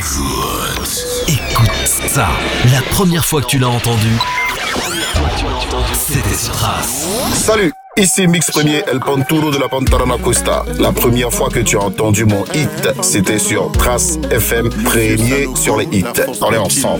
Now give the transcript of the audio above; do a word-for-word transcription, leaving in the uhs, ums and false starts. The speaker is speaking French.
Écoute ça. La première fois que tu l'as entendu, c'était sur Trace. Salut, ici Mix Premier El Panturo de la Pantarana Costa. La première fois que tu as entendu mon hit, c'était sur Trace F M, premier sur les hits. On est ensemble.